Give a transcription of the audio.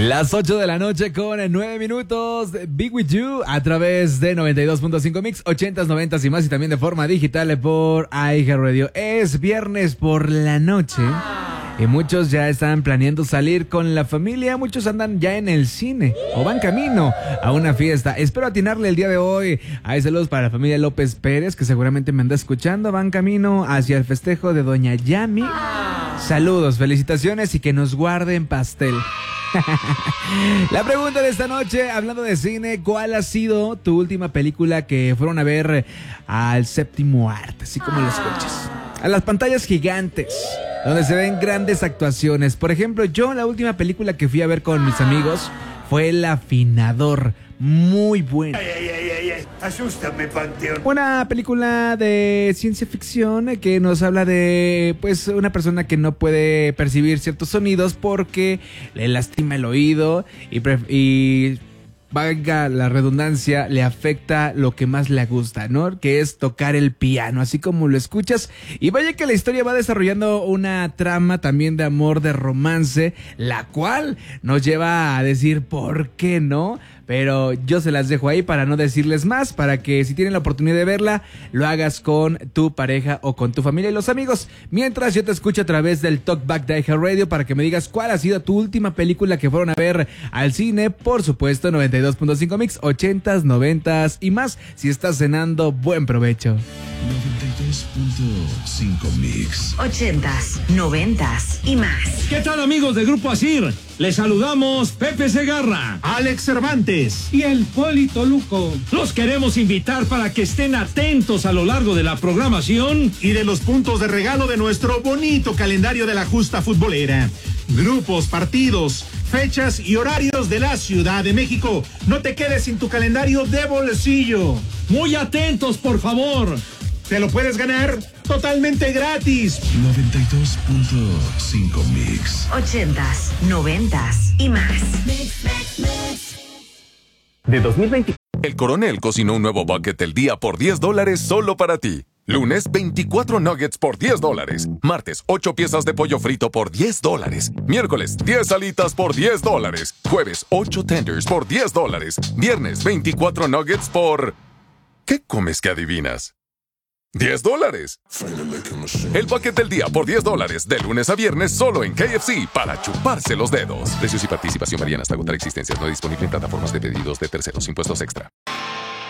Las 8 de la noche con 9 minutos. Big With You a través de 92.5 Mix, 80s, 90s y más, y también de forma digital por iHeartRadio. Es viernes por la noche y muchos ya están planeando salir con la familia. Muchos andan ya en el cine o van camino a una fiesta. Espero atinarle el día de hoy. Hay saludos para la familia López Pérez, que seguramente me anda escuchando. Van camino hacia el festejo de Doña Yami. Saludos, felicitaciones y que nos guarden pastel. La pregunta de esta noche, hablando de cine, ¿cuál ha sido tu última película que fueron a ver al séptimo arte, así como lo escuchas? A las pantallas gigantes, donde se ven grandes actuaciones. Por ejemplo, yo la última película que fui a ver con mis amigos fue El Afinador. Muy buena. Asústame, Panteón. Una película de ciencia ficción que nos habla de, pues, una persona que no puede percibir ciertos sonidos porque le lastima el oído y valga la redundancia, le afecta lo que más le gusta, ¿no? Que es tocar el piano, así como lo escuchas. Y vaya que la historia va desarrollando una trama también de amor, de romance, la cual nos lleva a decir, ¿por qué no? Pero yo se las dejo ahí para no decirles más, para que si tienen la oportunidad de verla, lo hagas con tu pareja o con tu familia y los amigos. Mientras yo te escucho a través del Talkback de iHeartRadio para que me digas cuál ha sido tu última película que fueron a ver al cine. Por supuesto, 92.5 Mix, 80s, 90s y más. Si estás cenando, buen provecho. 92.5 Mix, 80s, 90s y más. ¿Qué tal, amigos de Grupo Asir? Les saludamos Pepe Segarra, Alex Cervantes y el Polito Luco. Los queremos invitar para que estén atentos a lo largo de la programación y de los puntos de regalo de nuestro bonito calendario de la justa futbolera. Grupos, partidos, fechas y horarios de la Ciudad de México. No te quedes sin tu calendario de bolsillo. Muy atentos, por favor. Te lo puedes ganar totalmente gratis. 92.5 Mix, 80s, 90s y más. De 2020. El Coronel cocinó un nuevo bucket del día por $10 solo para ti. Lunes, 24 nuggets por $10. Martes, 8 piezas de pollo frito por $10. Miércoles, 10 alitas por $10. Jueves, 8 tenders por $10. Viernes, 24 nuggets por... ¿Qué comes que adivinas? $10. El bucket del día por $10, de lunes a viernes solo en KFC, para chuparse los dedos. Precios y participación varían hasta agotar existencias. No disponible en plataformas de pedidos de terceros. Impuestos extra.